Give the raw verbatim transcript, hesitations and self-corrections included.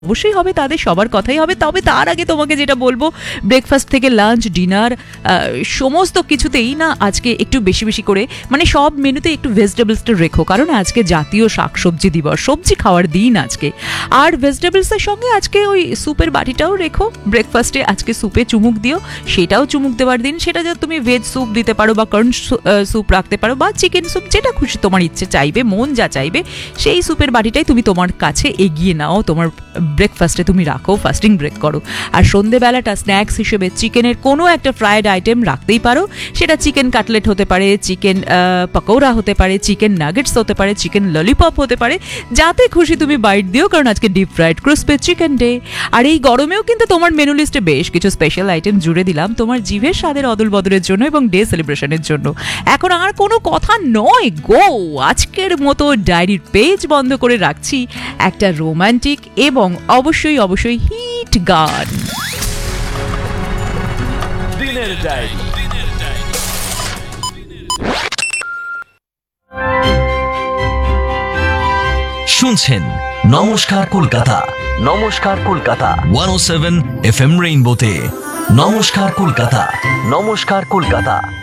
অবশ্যই হবে, তাদের সবার কথাই হবে। তবে তার আগে তোমাকে যেটা বলবো, ব্রেকফাস্ট থেকে লাঞ্চ, ডিনার, সমস্ত কিছুতেই না আজকে একটু বেশি বেশি করে, মানে সব মেনুতে একটু ভেজিটেবলসটা রেখো, কারণ আজকে জাতীয় শাকসবজি দিবস, সবজি খাওয়ার দিন আজকে। আর ভেজিটেবলসের সঙ্গে আজকে ওই স্যুপের বাটিটাও রেখো, ব্রেকফাস্টে আজকে স্যুপে চুমুক দিও, সেটাও চুমুক দেওয়ার দিন। সেটা যে তুমি ভেজ স্যুপ দিতে পারো বা কর্ন স্যুপ রাখতে পারো বা চিকেন স্যুপ, যেটা খুশি তোমার ইচ্ছে চাইবে, মন যা চাইবে সেই স্যুপের বাটিটাই তুমি তোমার কাছে এগিয়ে নাও, তোমার ব্রেকফাস্টে তুমি রাখো, ফাস্টিং ব্রেক করো। আর সন্ধেবেলাটা স্ন্যাক্স হিসেবে চিকেনের কোনো একটা ফ্রায়েড আইটেম রাখতেই পারো, সেটা চিকেন কাটলেট হতে পারে, চিকেন পকৌড়া হতে পারে, চিকেন নাগেটস হতে পারে, চিকেন ললিপপ হতে পারে, যাতে খুশি তুমি বাইট দিও, কারণ আজকে deep fried crispy chicken day. আর এই গরমেও কিন্তু তোমার মেনু লিস্টে বেশ কিছু স্পেশাল আইটেম জুড়ে দিলাম তোমার জিভের স্বাদের অদল বদলের জন্য এবং ডে সেলিব্রেশনের জন্য। এখন আর কোনো কথা নয়, গো আজকের মতো ডায়েরির পেজ বন্ধ করে রাখছি একটা রোমান্টিক এবং অবশ্যই অবশ্যই হিট গান। দিনের ডায়েরি। শুনছেন নমস্কার কলকাতা, নমস্কার কলকাতা একশো সাত এফ এম রেইনবোতে। নমস্কার কলকাতা, নমস্কার কলকাতা।